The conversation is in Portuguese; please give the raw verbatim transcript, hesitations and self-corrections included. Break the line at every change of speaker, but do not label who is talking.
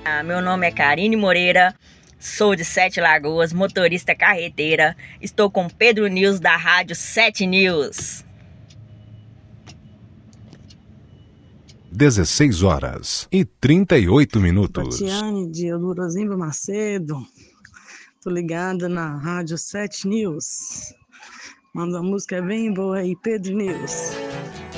Ah, meu nome é Karine Moreira, sou de Sete Lagoas, motorista carreteira. Estou com Pedro News da Rádio Sete News.
dezesseis horas e trinta e oito minutos.
Tatiane de Eudorozimba Macedo. Tô ligada na Rádio Sete News. Manda uma música bem boa aí, Pedro News.